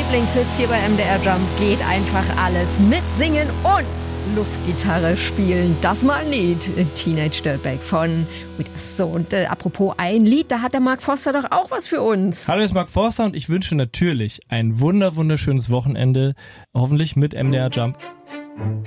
Lieblingshits hier bei MDR Jump geht einfach alles. Mit Singen und Luftgitarre spielen. Das mal ein Lied. Teenage Dirtbag von So. Und apropos ein Lied, da hat der Mark Forster doch auch was für uns. Hallo, hier ist Mark Forster und ich wünsche natürlich ein wunderschönes Wochenende. Hoffentlich mit MDR Jump.